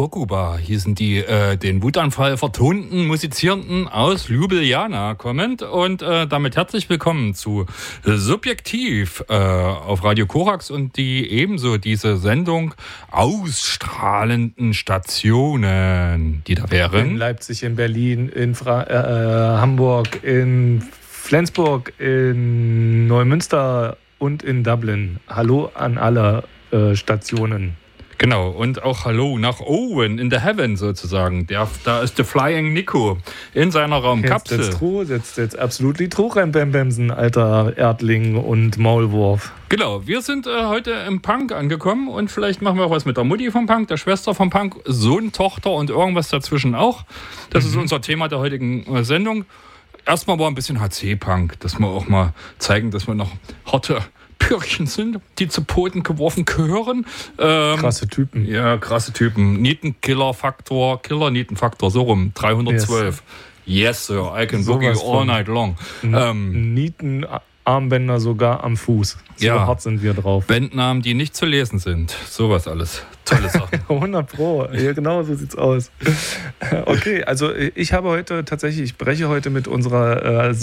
Pokuba hießen die, den Wutanfall vertonten Musizierenden aus Ljubljana kommend. Und damit herzlich willkommen zu Subjektiv auf Radio Korax und die ebenso diese Sendung ausstrahlenden Stationen, die da wären. In Leipzig, in Berlin, in Hamburg, in Flensburg, in Neumünster und in Dublin. Hallo an alle Stationen. Genau, und auch Hallo nach Owen in the Heaven sozusagen. Da ist der Flying Nico in seiner Raumkapsel. Jetzt absolut true, Rembemsen, alter Erdling und Maulwurf. Genau, wir sind heute im Punk angekommen und vielleicht machen wir auch was mit der Mutti vom Punk, der Schwester vom Punk, Sohn, Tochter und irgendwas dazwischen auch. Das ist unser Thema der heutigen Sendung. Erstmal war ein bisschen HC-Punk, dass wir auch mal zeigen, dass wir noch harte Pürchen sind, die zu Poten geworfen gehören. Krasse Typen. Ja, krasse Typen. Nietenkiller-Faktor, Killer-Nietenfaktor, so rum, 312. Yes, sir, I can boogie all night long. Armbänder sogar am Fuß. So hart sind wir drauf. Bandnamen, die nicht zu lesen sind. Sowas alles. Tolle Sachen. 100 Pro. Ja, genau so sieht's aus. Okay, also ich breche heute mit unserer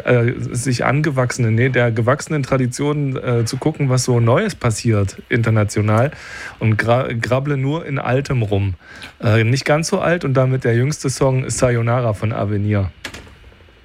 der gewachsenen Tradition zu gucken, was so Neues passiert international und grabble nur in Altem rum. Nicht ganz so alt und damit der jüngste Song ist Sayonara von Avenir.